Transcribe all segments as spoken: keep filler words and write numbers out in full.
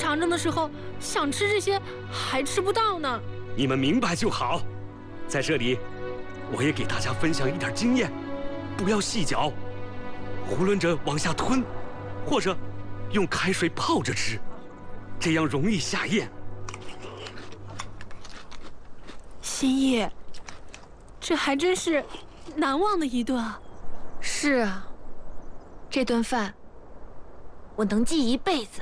强壮的时候想吃这些还吃不到呢。 你们明白就好。在这里，我也给大家分享一点经验：不要细嚼，囫囵着往下吞，或者用开水泡着吃，这样容易下咽。 新义，这还真是难忘的一顿啊！ 是啊，这顿饭我能记一辈子。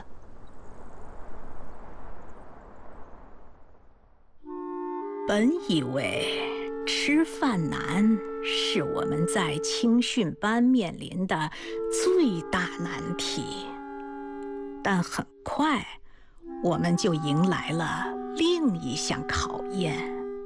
本以为吃饭难是我们在青训班面临的最大难题，但很快我们就迎来了另一项考验。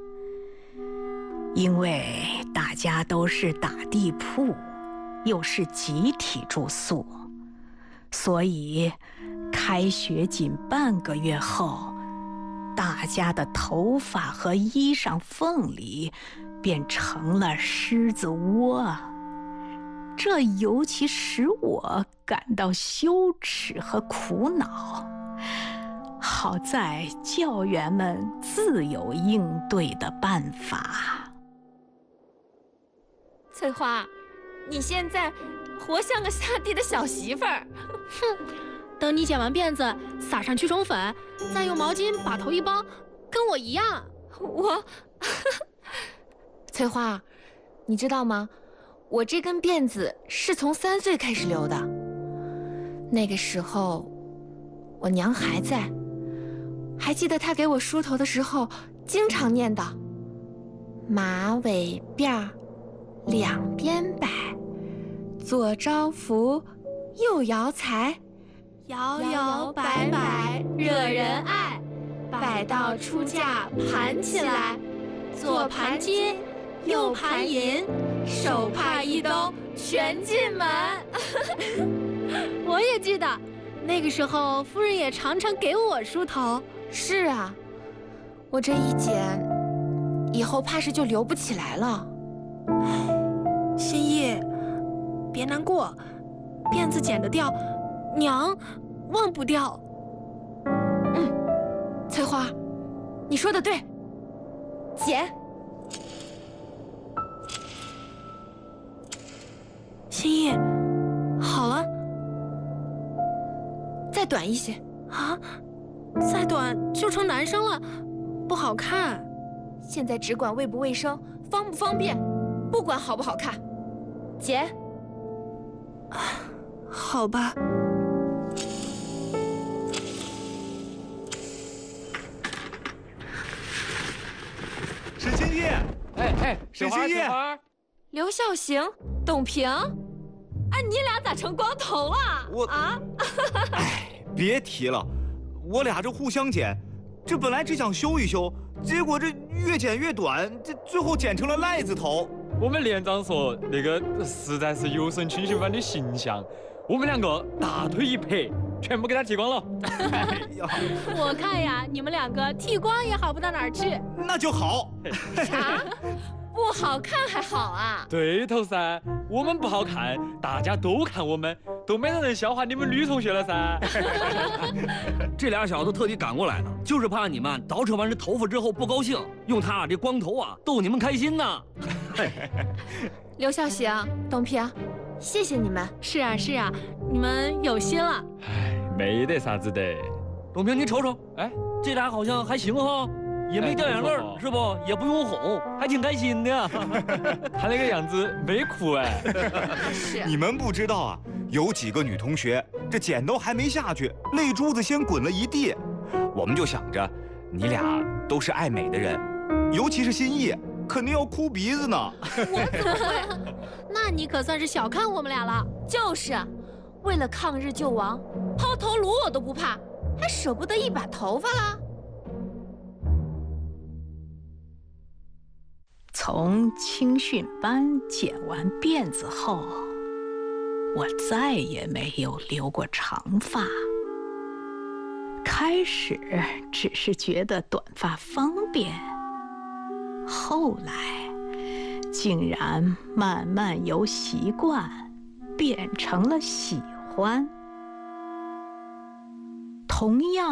因为大家都是打地铺，又是集体住宿，所以开学仅半个月后，大家的头发和衣裳缝里便成了狮子窝，这尤其使我感到羞耻和苦恼。好在教员们自有应对的办法。 翠花，你现在活像个下地的小媳妇儿。 哼，等你剪完辫子，撒上驱虫粉，再用毛巾把头一包，跟我一样。 我，翠花，你知道吗？我这根辫子是从三岁开始留的。那个时候，我娘还在，还记得她给我梳头的时候，经常念叨：马尾辫儿两边摆，左招福，右摇财， 摇摇摆摆惹人爱，摆到出嫁盘起来，左盘金，右盘银，手帕一兜全进门。我也记得，那个时候夫人也常常给我梳头。 是啊，我这一剪，以后怕是就留不起来了。 新义，别难过，辫子剪得掉，娘忘不掉。 嗯，翠花，你说的对，剪。 新义，好了， 再短一些啊，再短就成男生了，不好看。 现在只管卫不卫生，方不方便，不管好不好看。剪。 啊，好吧。 沈新义， 哎哎， 沈新义， 刘孝行，董平，哎，你俩咋成光头了？ 我啊， 哎，别提了，我俩这互相剪，这本来只想修一修，结果这越剪越短，这最后剪成了赖子头。 我们连长说那个实在是有损青训班的形象，我们两个大腿一拍，全部给他剃光了。 哎呀， 我看呀，你们两个剃光也好不到哪儿去。 那就好。 啥？不好看还好啊？ 对头噻，我们不好看，大家都看我们，都没人能笑话你们女同学了噻。 这俩小子特地赶过来了，就是怕你们捯饬完这头发之后不高兴，用他俩这光头啊逗你们开心呢。 刘孝行、董平，谢谢你们。 是啊是啊，你们有心了。 哎，没得啥子的。 董平，你瞅瞅， 哎， 这俩好像还行哈。也没掉眼泪儿，是不？也不用哄，还挺开心的。 他那个样子没哭哎。 是。 你们不知道啊，有几个女同学，这剪都还没下去，泪珠子先滚了一地。我们就想着，你俩都是爱美的人，尤其是新义，肯定要哭鼻子呢。 我怎么会？那你可算是小看我们俩了。 就是，为了抗日救亡，抛头颅我都不怕，还舍不得一把头发啦。 从青训班剪完辫子后，我再也没有留过长发。开始只是觉得短发方便，后来竟然慢慢由习惯变成了喜欢。同样